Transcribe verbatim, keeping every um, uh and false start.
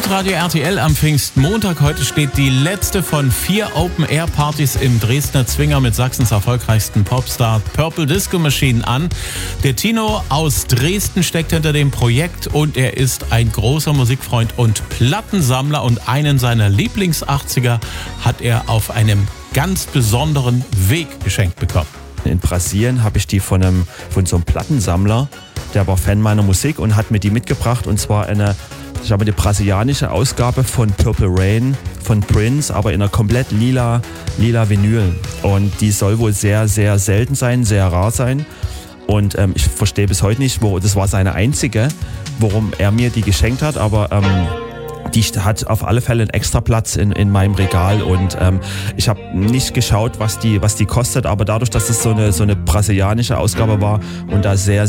Hitradio R T L am Pfingstmontag. Heute steht die letzte von vier Open-Air-Partys im Dresdner Zwinger mit Sachsens erfolgreichsten Popstar Purple Disco Machine an. Der Tino aus Dresden steckt hinter dem Projekt und er ist ein großer Musikfreund und Plattensammler, und einen seiner Lieblings-achtziger hat er auf einem ganz besonderen Weg geschenkt bekommen. In Brasilien habe ich die von, einem, von so einem Plattensammler, der war Fan meiner Musik und hat mir die mitgebracht, und zwar eine, ich habe die brasilianische Ausgabe von Purple Rain von Prince, aber in einer komplett lila, lila Vinyl, und die soll wohl sehr, sehr selten sein, sehr rar sein, und ähm, ich verstehe bis heute nicht, wo, das war seine einzige, warum er mir die geschenkt hat, aber ähm, die hat auf alle Fälle einen extra Platz in, in meinem Regal, und ähm, ich habe nicht geschaut, was die, was die kostet, aber dadurch, dass es so eine, so eine brasilianische Ausgabe war und da sehr